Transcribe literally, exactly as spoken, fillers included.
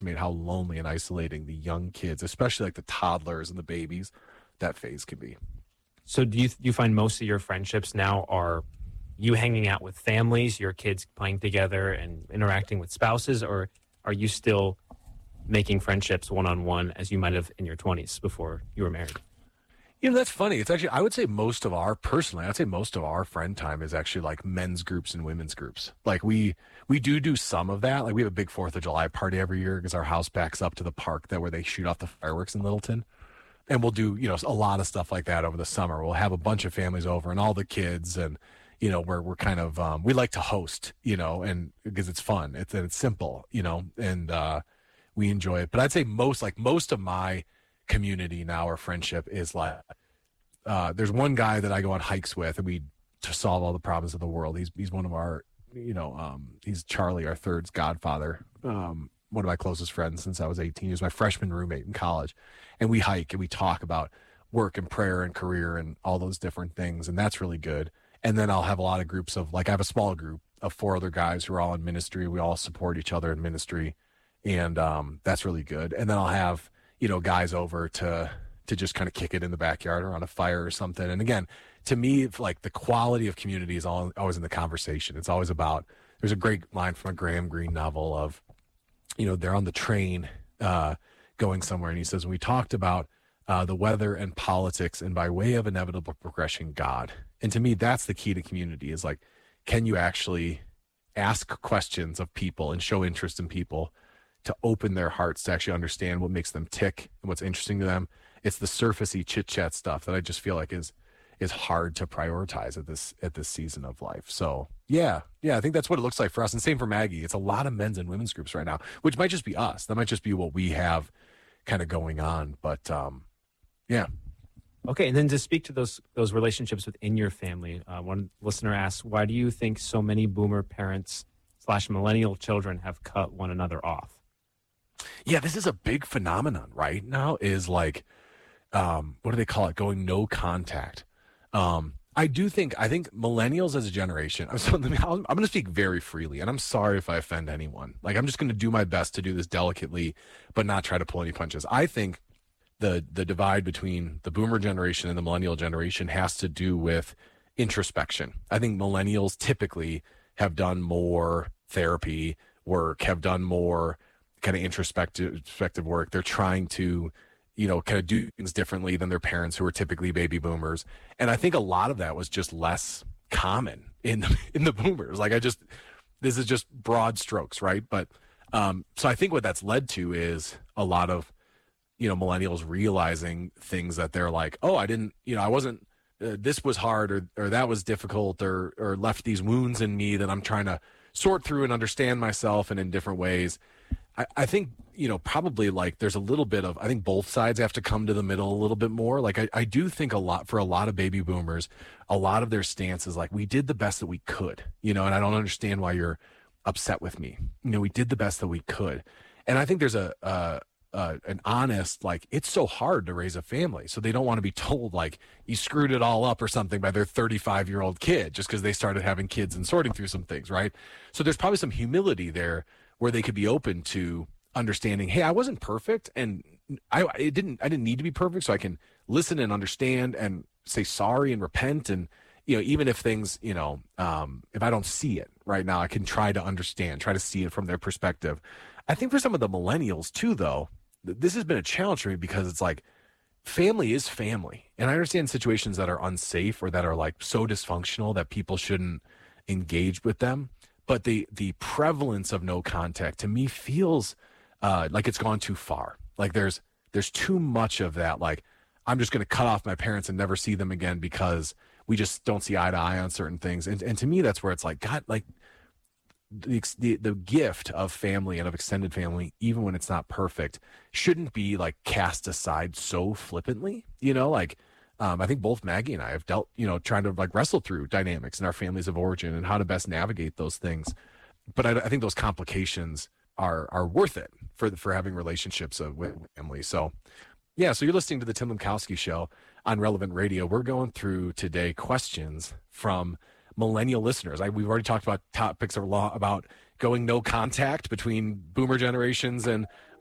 underestimate how lonely and isolating the young kids, especially like the toddlers and the babies, that phase can be. So do you do you find most of your friendships now are you hanging out with families, your kids playing together and interacting with spouses, or are you still making friendships one-on-one as you might have in your twenties before you were married? You know, that's funny. It's actually, I would say most of our, personally, I'd say most of our friend time is actually like men's groups and women's groups. Like we, we do do some of that. Like we have a big fourth of July party every year because our house backs up to the park that where they shoot off the fireworks in Littleton. And we'll do, you know, a lot of stuff like that over the summer. We'll have a bunch of families over and all the kids, and, you know, we're, we're kind of, um, we like to host, you know, and because it's fun, it's, and it's simple, you know, and, uh, we enjoy it. But I'd say most, like most of my community now or friendship is like, uh, there's one guy that I go on hikes with, and we to solve all the problems of the world. He's, he's one of our, you know, um, he's Charlie, our third's godfather. Um, one of my closest friends since I was eighteen. He was my freshman roommate in college, and we hike and we talk about work and prayer and career and all those different things. And that's really good. And then I'll have a lot of groups of, like, I have a small group of four other guys who are all in ministry. We all support each other in ministry. And, um, that's really good. And then I'll have, you know, guys over to, to just kind of kick it in the backyard or on a fire or something. And again, to me, like the quality of community is all, always in the conversation. It's always about, there's a great line from a Graham Greene novel of, you know, they're on the train uh, going somewhere. And he says, we talked about uh, the weather and politics and by way of inevitable progression, God. And to me, that's the key to community is like, can you actually ask questions of people and show interest in people to open their hearts to actually understand what makes them tick and what's interesting to them? It's the surfacey chit chat stuff that I just feel like is, is hard to prioritize at this, at this season of life. So yeah, yeah, I think that's what it looks like for us. And same for Maggie. It's a lot of men's and women's groups right now, which might just be us. That might just be what we have kind of going on. But um, yeah. Okay, and then to speak to those those relationships within your family, uh, one listener asks, why do you think so many boomer parents slash millennial children have cut one another off? Yeah, this is a big phenomenon right now is like, um, what do they call it? Going no contact. Um, I do think, I think millennials as a generation, I'm, so, I'm going to speak very freely, and I'm sorry if I offend anyone. Like, I'm just going to do my best to do this delicately, but not try to pull any punches. I think the the divide between the boomer generation and the millennial generation has to do with introspection. I think millennials typically have done more therapy work, have done more kind of introspective, introspective work. They're trying to, you know, kind of do things differently than their parents who are typically baby boomers. And I think a lot of that was just less common in the, in the boomers. Like I just, this is just broad strokes, right? But um, so I think what that's led to is a lot of, you know, millennials realizing things that they're like, oh, I didn't, you know, I wasn't, uh, this was hard or, or that was difficult or, or left these wounds in me that I'm trying to sort through and understand myself and in different ways. I, I think, you know, probably like there's a little bit of, I think both sides have to come to the middle a little bit more. Like I, I do think a lot for a lot of baby boomers, a lot of their stance is like, we did the best that we could, you know, and I don't understand why you're upset with me. You know, we did the best that we could. And I think there's a, uh, uh, an honest, like, it's so hard to raise a family. So they don't want to be told like you screwed it all up or something by their thirty-five year old kid just because they started having kids and sorting through some things. Right. So there's probably some humility there where they could be open to understanding, hey, I wasn't perfect and I it didn't I didn't need to be perfect, so I can listen and understand and say sorry and repent. And, you know, even if things, you know, um, if I don't see it right now, I can try to understand, try to see it from their perspective. I think for some of the millennials too, though, this has been a challenge for me because it's like family is family. And I understand situations that are unsafe or that are like so dysfunctional that people shouldn't engage with them. But the the prevalence of no contact to me feels uh, like it's gone too far. Like there's there's too much of that. Like I'm just going to cut off my parents and never see them again because we just don't see eye to eye on certain things. And and to me, that's where it's like, God, like the the, the gift of family and of extended family, even when it's not perfect, shouldn't be like cast aside so flippantly. You know, like. Um, I think both Maggie and I have dealt, you know, trying to like wrestle through dynamics in our families of origin and how to best navigate those things. But I, I think those complications are are worth it for for having relationships uh, with family. So, yeah. So you're listening to the Tim Lemkowski Show on Relevant Radio. We're going through today questions from millennial listeners. I, we've already talked about topics a lot about going no contact between boomer generations and